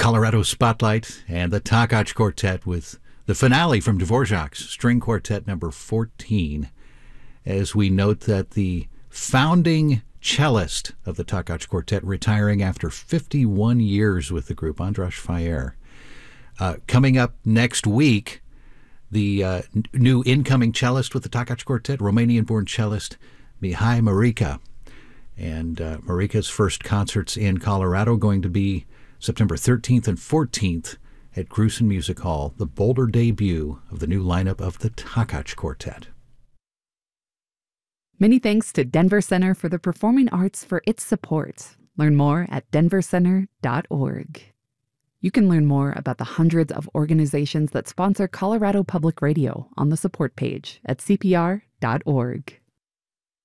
Colorado Spotlight and the Takach Quartet with the finale from Dvorak's String Quartet number 14, as we note that the founding cellist of the Takach Quartet retiring after 51 years with the group, Andras Fayer. Coming up next week, the new incoming cellist with the Takach Quartet, Romanian-born cellist Mihai Marica. And Marica's first concerts in Colorado going to be September 13th and 14th at Grusin Music Hall, the Boulder debut of the new lineup of the Takach Quartet. Many thanks to Denver Center for the Performing Arts for its support. Learn more at denvercenter.org. You can learn more about the hundreds of organizations that sponsor Colorado Public Radio on the support page at cpr.org.